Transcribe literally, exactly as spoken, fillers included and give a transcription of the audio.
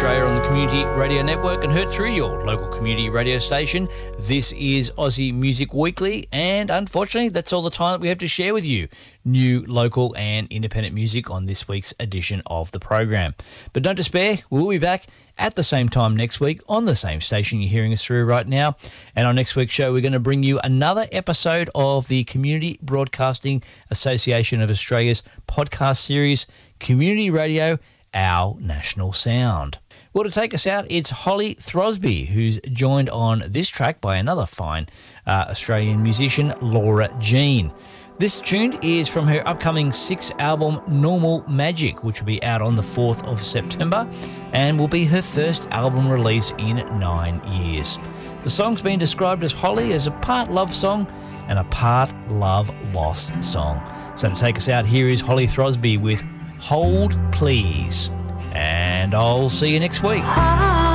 Australia on the Community Radio Network and heard through your local community radio station. This is Aussie Music Weekly, and unfortunately that's all the time that we have to share with you. New, local and independent music on this week's edition of the program. But don't despair, we'll be back at the same time next week on the same station you're hearing us through right now. And on next week's show, we're going to bring you another episode of the Community Broadcasting Association of Australia's podcast series, Community Radio, Our National Sound. Well, to take us out, it's Holly Throsby, who's joined on this track by another fine uh, Australian musician, Laura Jean. This tune is from her upcoming sixth album, Normal Magic, which will be out on the fourth of September and will be her first album release in nine years. The song's been described as Holly as a part love song and a part love lost song. So to take us out, here is Holly Throsby with Hold Please. And I'll see you next week.